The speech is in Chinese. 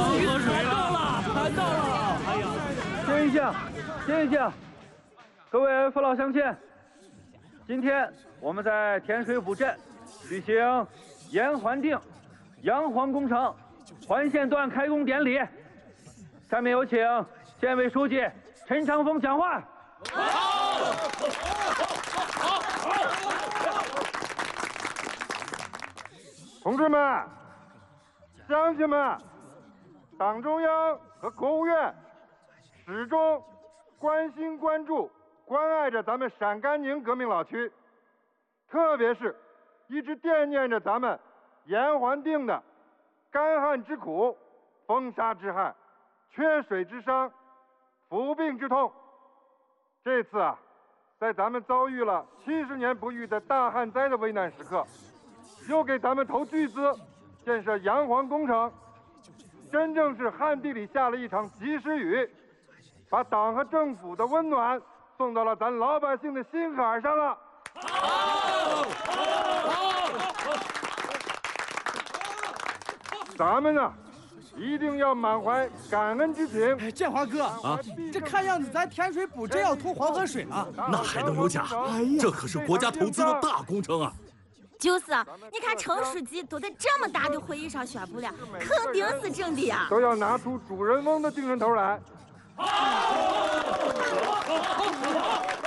喝水了，谈到了！哎呀， 静一静，静一静，各位父老乡亲，今天我们在天水布镇举行延环定洋黄工程环线段开工典礼。下面有请县委书记陈长风讲话。 同志们、乡亲们，党中央和国务院始终关心、关注、关爱着咱们陕甘宁革命老区，特别是一直惦念着咱们延环定的干旱之苦、风沙之害、缺水之伤、服病之痛。这次啊，在咱们遭遇了70年不遇的大旱灾的危难时刻，又给咱们投巨资建设洋黄工程，真正是旱地里下了一场及时雨，把党和政府的温暖送到了咱老百姓的心坎上了。咱们呢，一定要满怀感恩之情。 哎，建华哥啊，这看样子咱天水布真要通黄河水了， 那还能有假？这可是国家投资的大工程啊！ 就是啊，你看陈书记都在这么大的会议上宣布了，肯定是真的呀！ 都要拿出主人翁的精神头来。